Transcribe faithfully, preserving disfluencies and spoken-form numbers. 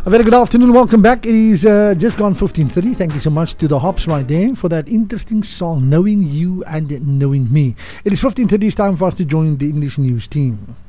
A very good afternoon. Welcome back. It is uh, just gone fifteen thirty. Thank you so much to the Hops right there for that interesting song, Knowing You and Knowing Me. It is fifteen thirty. It's time for us to join the English news team.